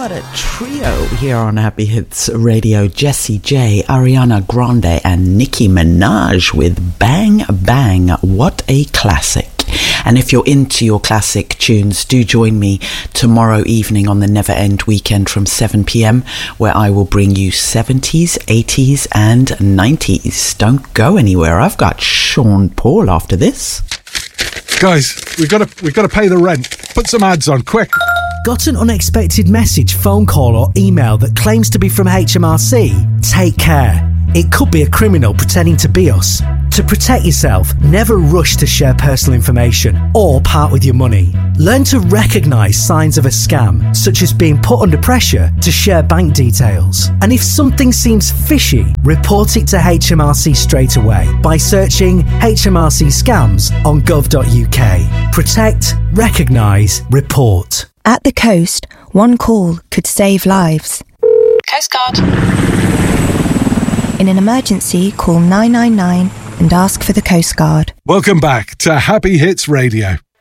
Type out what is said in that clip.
What a trio here on Happy Hits Radio. Jessie J, Ariana Grande and Nicki Minaj with Bang Bang. What a classic. And if you're into your classic tunes, do join me tomorrow evening on the Never End Weekend from 7 p.m, where I will bring you 70s, 80s and 90s. Don't go anywhere. I've got Sean Paul after this. Guys, we've got to pay the rent. Put some ads on, quick. Got an unexpected message, phone call or email that claims to be from HMRC? Take care. It could be a criminal pretending to be us. To protect yourself, never rush to share personal information or part with your money. Learn to recognise signs of a scam, such as being put under pressure to share bank details. And if something seems fishy, report it to HMRC straight away by searching HMRC scams on gov.uk. Protect, recognise, report. At the coast, one call could save lives. Coast Guard. In an emergency, call 999 and ask for the Coast Guard. Welcome back to Happy Hits Radio.